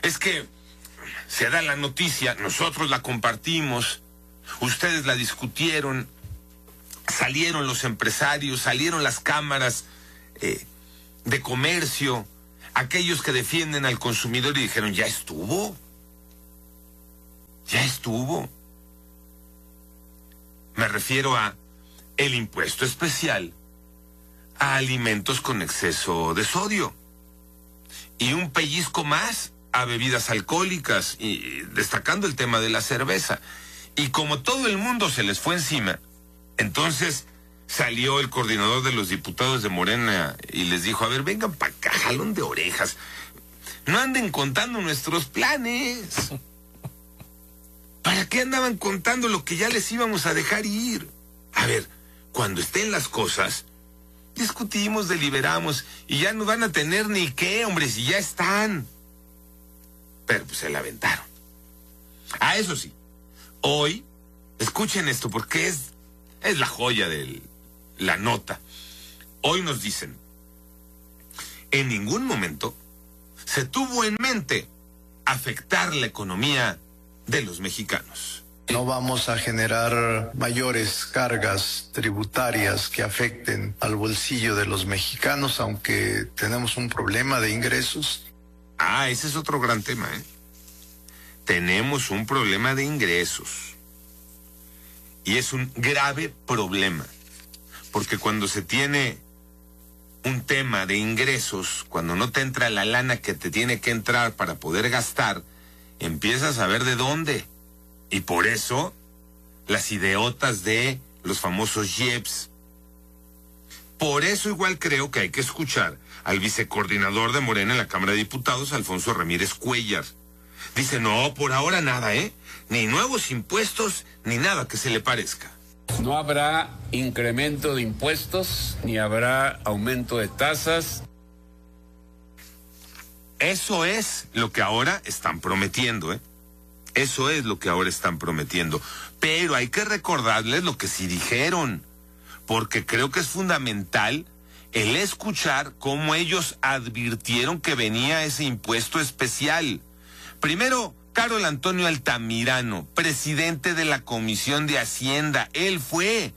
es que se da la noticia, nosotros la compartimos, ustedes la discutieron, salieron los empresarios, salieron las cámaras de comercio, aquellos que defienden al consumidor y dijeron, ya estuvo. Me refiero a el impuesto especial a alimentos con exceso de sodio y un pellizco más a bebidas alcohólicas, y destacando el tema de la cerveza. Y como todo el mundo se les fue encima, entonces salió el coordinador de los diputados de Morena y les dijo, a ver, vengan para acá, jalón de orejas, no anden contando nuestros planes. ¿Para qué andaban contando lo que ya les íbamos a dejar ir? A ver, cuando estén las cosas, discutimos, deliberamos, y ya no van a tener ni qué, hombre, si ya están. Pero pues se la aventaron. Eso sí, hoy, escuchen esto, porque es la joya de la nota. Hoy nos dicen, en ningún momento se tuvo en mente afectar la economía de los mexicanos. No vamos a generar mayores cargas tributarias que afecten al bolsillo de los mexicanos, aunque tenemos un problema de ingresos. Ese es otro gran tema, Tenemos un problema de ingresos. Y es un grave problema. Porque cuando se tiene un tema de ingresos, cuando no te entra la lana que te tiene que entrar para poder gastar, empiezas a ver de dónde. Y por eso, las ideotas de los famosos IEPS. Por eso igual creo que hay que escuchar al vicecoordinador de Morena en la Cámara de Diputados, Alfonso Ramírez Cuéllar. Dice, no, por ahora nada, ni nuevos impuestos, ni nada que se le parezca. No habrá incremento de impuestos, ni habrá aumento de tasas. Eso es lo que ahora están prometiendo, Eso es lo que ahora están prometiendo. Pero hay que recordarles lo que sí dijeron, porque creo que es fundamental el escuchar cómo ellos advirtieron que venía ese impuesto especial. Primero, Carol Antonio Altamirano, presidente de la Comisión de Hacienda, él fue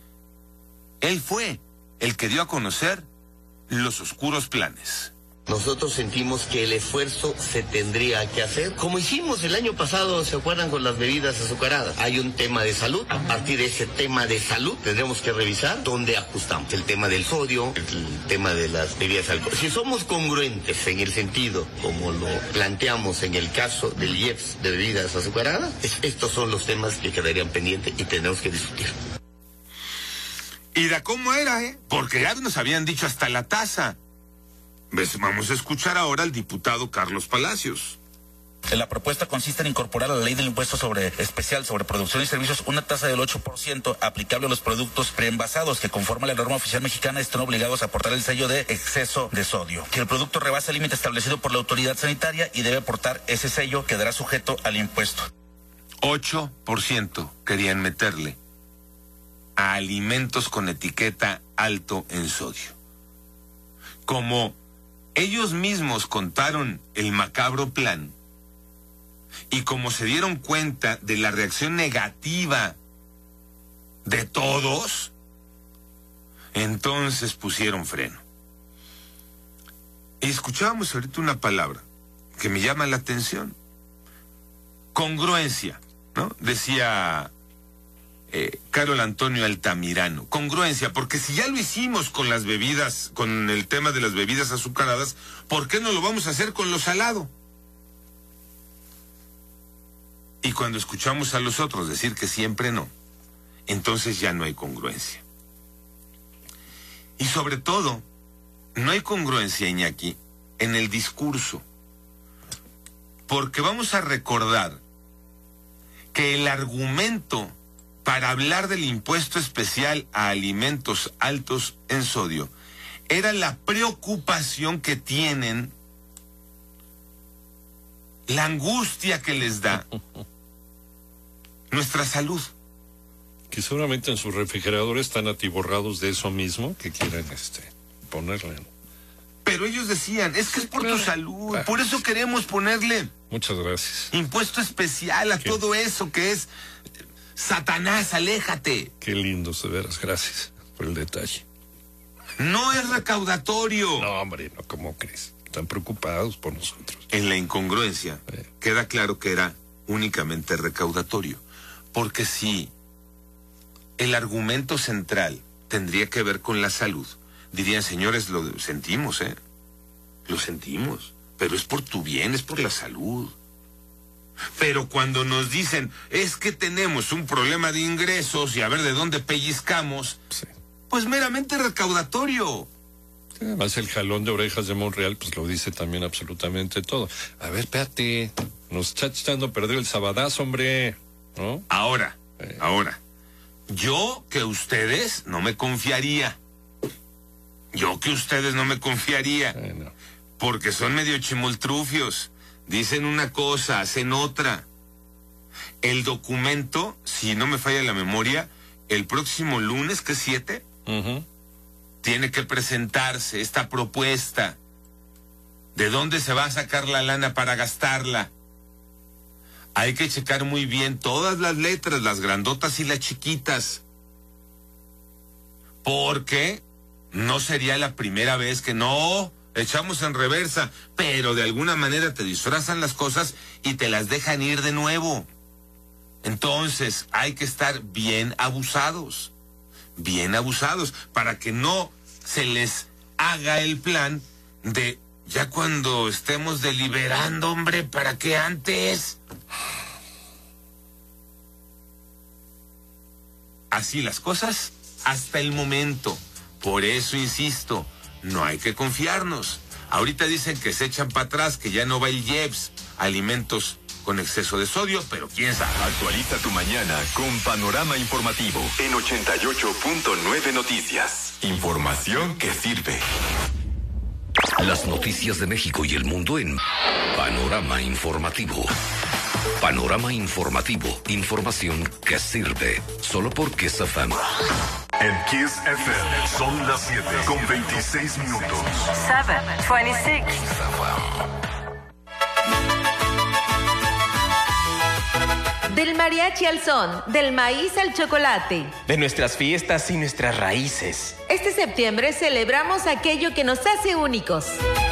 el que dio a conocer los oscuros planes. Nosotros sentimos que el esfuerzo se tendría que hacer, como hicimos el año pasado, ¿se acuerdan? Con las bebidas azucaradas. Hay un tema de salud. A partir de ese tema de salud, tendremos que revisar dónde ajustamos. El tema del sodio, el tema de las bebidas alcohólicas. Si somos congruentes en el sentido, como lo planteamos en el caso del IEPS de bebidas azucaradas, estos son los temas que quedarían pendientes y tendremos que discutir. ¿Y de cómo era, Porque ya nos habían dicho hasta la tasa. Vamos a escuchar ahora al diputado Carlos Palacios. La propuesta consiste en incorporar a la ley del impuesto especial sobre producción y servicios una tasa del 8% aplicable a los productos preenvasados que, conforme a la norma oficial mexicana, están obligados a aportar el sello de exceso de sodio. Que el producto rebasa el límite establecido por la autoridad sanitaria y debe aportar ese sello, quedará sujeto al impuesto. 8% querían meterle a alimentos con etiqueta alto en sodio. Como ellos mismos contaron el macabro plan y como se dieron cuenta de la reacción negativa de todos, entonces pusieron freno. Y escuchábamos ahorita una palabra que me llama la atención. Congruencia, ¿no? Decía Carol Antonio Altamirano. Congruencia, porque si ya lo hicimos con las bebidas, con el tema de las bebidas azucaradas, ¿por qué no lo vamos a hacer con lo salado? Y cuando escuchamos a los otros decir que siempre no, entonces ya no hay congruencia. Y sobre todo, no hay congruencia, Iñaki, en el discurso. Porque vamos a recordar que el argumento para hablar del impuesto especial a alimentos altos en sodio era la preocupación que tienen, la angustia que les da nuestra salud. Que seguramente en sus refrigeradores están atiborrados de eso mismo que quieren ponerle. Pero ellos decían, es que es por tu salud, por eso queremos ponerle Muchas gracias. impuesto especial a todo eso que es Satanás, aléjate. Qué lindo, de veras, gracias por el detalle. No es recaudatorio. No, hombre, no, ¿cómo crees? Están preocupados por nosotros. En la incongruencia queda claro que era únicamente recaudatorio. Porque si el argumento central tendría que ver con la salud, dirían, señores, lo sentimos, lo sentimos, pero es por tu bien, es por la salud. Pero cuando nos dicen, es que tenemos un problema de ingresos y a ver de dónde pellizcamos, Sí. pues meramente recaudatorio. Además, el jalón de orejas de Monreal, pues lo dice también absolutamente todo. A ver, espérate, nos está echando a perder el sabadazo, hombre, ¿no? Ahora, yo que ustedes no me confiaría. No. Porque son medio chimoltrufios. Dicen una cosa, hacen otra. El documento, si no me falla la memoria, el próximo lunes, que es 7, tiene que presentarse esta propuesta. ¿De dónde se va a sacar la lana para gastarla? Hay que checar muy bien todas las letras, las grandotas y las chiquitas. Porque no sería la primera vez que no echamos en reversa, pero de alguna manera te disfrazan las cosas y te las dejan ir de nuevo. Entonces hay que estar bien abusados, para que no se les haga el plan de ya cuando estemos deliberando, hombre, ¿para qué antes? Así las cosas hasta el momento. Por eso insisto, no hay que confiarnos. Ahorita dicen que se echan para atrás, que ya no va el IEPS, alimentos con exceso de sodio, pero quién sabe. Actualiza tu mañana con Panorama Informativo en 88.9 Noticias. Información que sirve. Las noticias de México y el mundo en Panorama Informativo. Panorama Informativo. Información que sirve. Solo por Kiss FM. En Kiss FM son las 7:26. 7:26. Del mariachi al son, del maíz al chocolate. De nuestras fiestas y nuestras raíces. Este septiembre celebramos aquello que nos hace únicos.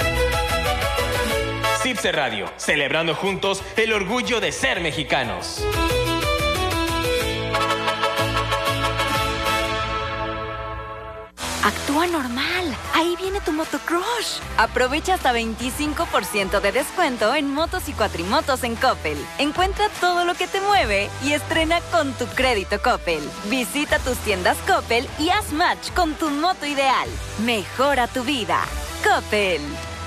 CIPSE Radio, celebrando juntos el orgullo de ser mexicanos. Actúa normal. Ahí viene tu motocrush. Aprovecha hasta 25% de descuento en motos y cuatrimotos en Coppel. Encuentra todo lo que te mueve y estrena con tu crédito Coppel. Visita tus tiendas Coppel y haz match con tu moto ideal. Mejora tu vida. Coppel.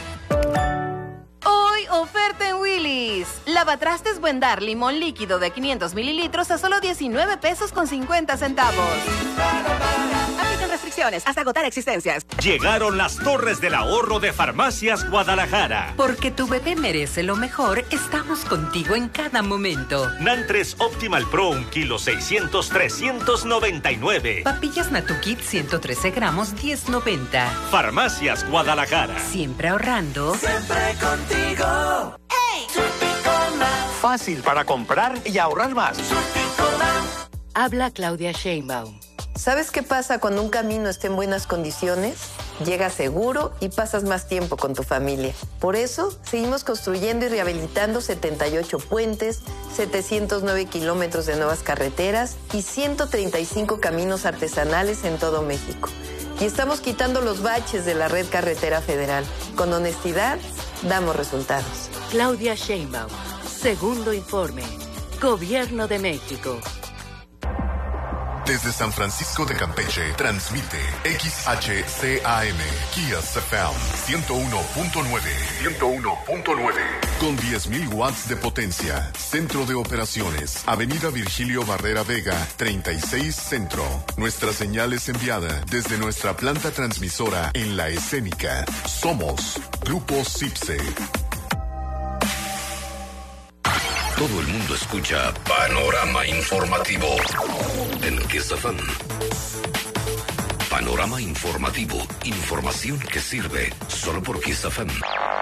Hoy, oferta en Willy's. Lavatrastes Buendar limón líquido de 500 mililitros a solo 19 pesos con 50 centavos. Aplican restricciones hasta agotar existencias. Llegaron las torres del ahorro de Farmacias Guadalajara. Porque tu bebé merece lo mejor, estamos contigo en cada momento. Nantres Optimal Pro 1 kilo 600, 399. Papillas Natukit 113 gramos, 10.90. Farmacias Guadalajara. Siempre ahorrando. Siempre contigo. ¡Hey! Fácil para comprar y ahorrar más. Habla Claudia Sheinbaum. ¿Sabes qué pasa cuando un camino está en buenas condiciones? Llegas seguro y pasas más tiempo con tu familia. Por eso, seguimos construyendo y rehabilitando 78 puentes, 709 kilómetros de nuevas carreteras y 135 caminos artesanales en todo México. Y estamos quitando los baches de la red carretera federal. Con honestidad, damos resultados. Claudia Sheinbaum. Segundo informe. Gobierno de México. Desde San Francisco de Campeche, transmite XHCAM, Kiss FM 101.9. 101.9. Con 10.000 watts de potencia. Centro de operaciones. Avenida Virgilio Barrera Vega, 36 Centro. Nuestra señal es enviada desde nuestra planta transmisora en La Escénica. Somos Grupo CIPSE. Todo el mundo escucha Panorama Informativo en Kiss FM. Panorama informativo. Información que sirve solo por Kiss FM.